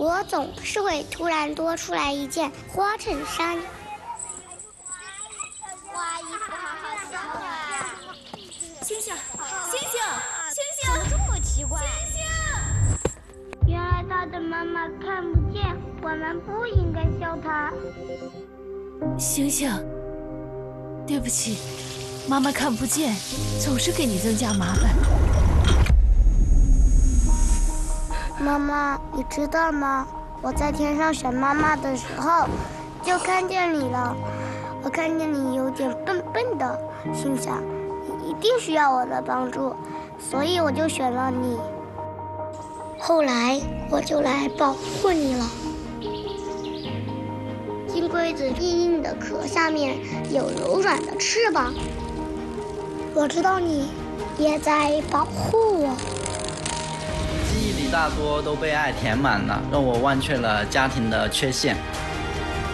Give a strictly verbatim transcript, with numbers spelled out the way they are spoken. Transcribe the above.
我总是会突然多出来一件花衬衫。 哇，衣服好好笑啊！ 星星，星星，星星， 怎么这么奇怪？ 星星。 原来他的妈妈看不见，我们不应该笑他。 星星，对不起，妈妈看不见，总是给你增加麻烦。 妈妈，你知道吗？我在天上选妈妈的时候，就看见你了。我看见你有点笨笨的，心想你一定需要我的帮助，所以我就选了你。后来我就来保护你了。金龟子硬硬的壳下面有柔软的翅膀，我知道你也在保护我。 记忆里大多都被爱填满了，让我忘却了家庭的缺陷。